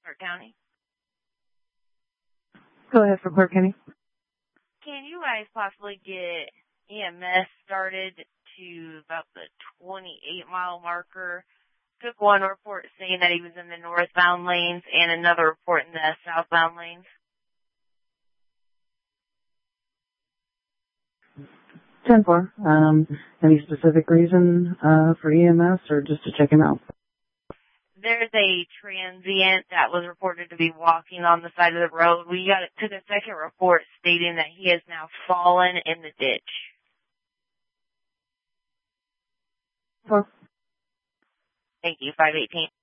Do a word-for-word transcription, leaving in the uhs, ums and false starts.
Clark County. Go ahead for Clark County. Can you guys possibly get E M S started to about the twenty-eight mile marker? Took one report saying that he was in the northbound lanes and another report in the southbound lanes. ten four. Um, any specific reason uh, for E M S or just to check him out? There's a transient that was reported to be walking on the side of the road. We got it to the second report stating that he has now fallen in the ditch. Four. Thank you, five eighteen.